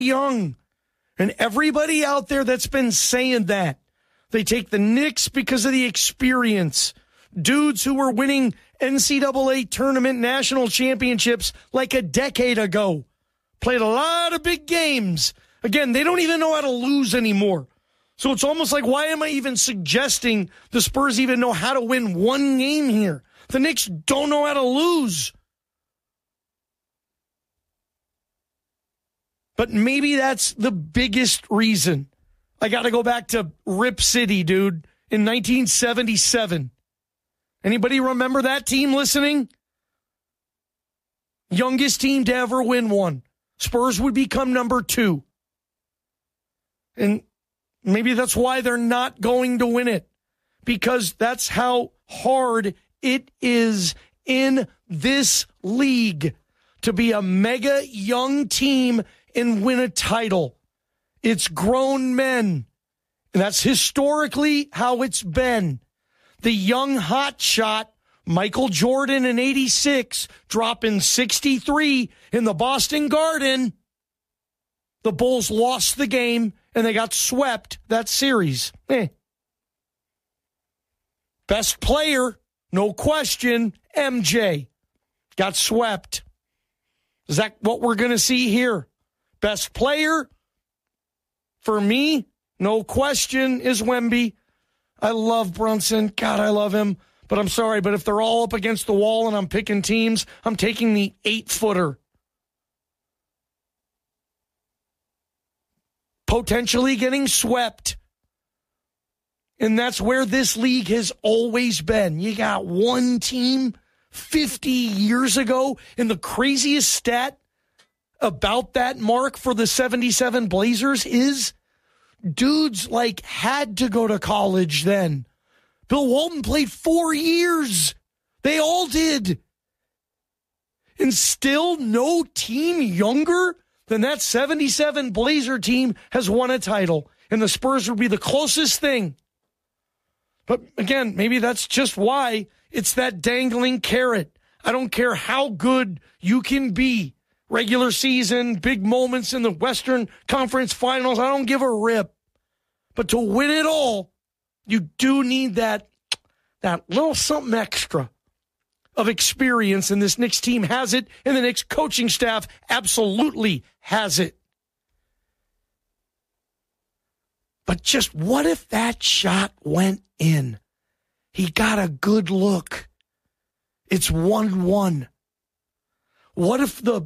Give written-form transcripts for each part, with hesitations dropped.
young. And everybody out there that's been saying that, they take the Knicks because of the experience. Dudes who were winning NCAA tournament national championships like a decade ago. Played a lot of big games. Again, they don't even know how to lose anymore. So it's almost like, why am I even suggesting the Spurs even know how to win one game here? The Knicks don't know how to lose. But maybe that's the biggest reason. I got to go back to Rip City, dude, in 1977. Anybody remember that team listening? Youngest team to ever win one. Spurs would become number 2. And maybe that's why they're not going to win it. Because that's how hard it is in this league to be a mega young team and win a title. It's grown men. And that's historically how it's been. The young hotshot, Michael Jordan in 86, dropping 63 in the Boston Garden. The Bulls lost the game, and they got swept that series. Best player, no question, MJ. Got swept. Is that what we're going to see here? Best player, for me, no question, is Wemby. I love Brunson. God, I love him. But I'm sorry, but if they're all up against the wall and I'm picking teams, I'm taking the 8-footer. Potentially getting swept. And that's where this league has always been. You got one team 50 years ago, and the craziest stat about that mark for the 77 Blazers is dudes like had to go to college then. Bill Walton played 4 years. They all did. And still no team younger than that 77 Blazer team has won a title. And the Spurs would be the closest thing. But again, maybe that's just why it's that dangling carrot. I don't care how good you can be. Regular season, big moments in the Western Conference Finals, I don't give a rip. But to win it all, you do need that little something extra of experience, and this Knicks team has it, and the Knicks coaching staff absolutely has it. But just what if that shot went in? He got a good look. It's 1-1. What if the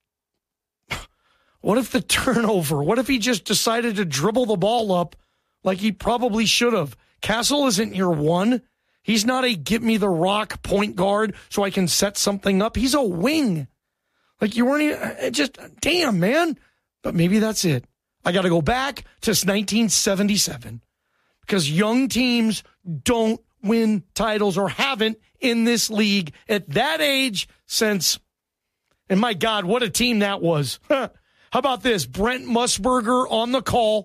turnover? What if he just decided to dribble the ball up like he probably should have? Castle isn't your one. He's not a get me the rock point guard so I can set something up. He's a wing. Like you weren't even, just, damn, man. But maybe that's it. I got to go back to 1977 because young teams don't win titles or haven't in this league at that age since, and my God, what a team that was. How about this? Brent Musburger on the call,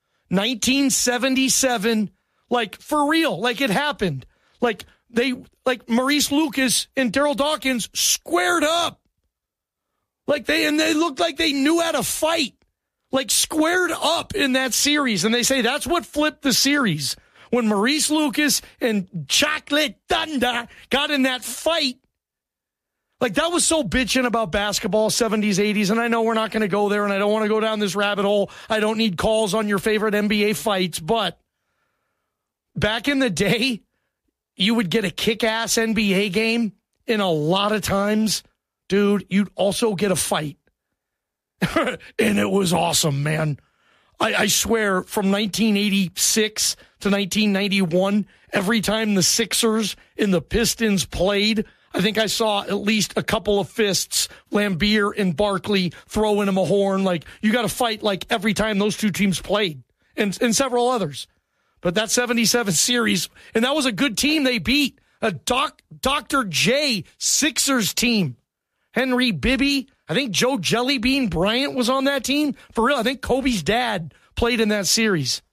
1977, like for real, like it happened. Like Maurice Lucas and Daryl Dawkins squared up. They looked like they knew how to fight. Like squared up in that series. And they say that's what flipped the series. When Maurice Lucas and Chocolate Thunder got in that fight. Like that was so bitching about basketball, 70s, 80s. And I know we're not going to go there and I don't want to go down this rabbit hole. I don't need calls on your favorite NBA fights. But back in the day, you would get a kick-ass NBA game. And a lot of times, dude, you'd also get a fight. And it was awesome, man. I swear, from 1986 to 1991, every time the Sixers and the Pistons played, I think I saw at least a couple of fists, Lambeer and Barkley throwing him a horn. Like, you got to fight like every time those two teams played, and several others. But that 77 series, and that was a good team they beat. A Dr. J Sixers team. Henry Bibby. I think Joe Jellybean Bryant was on that team. For real, I think Kobe's dad played in that series.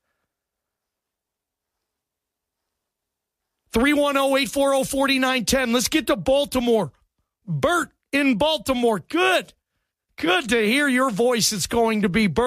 310-840-4910. Let's get to Baltimore. Bert in Baltimore. Good Good to hear your voice. It's going to be Bert.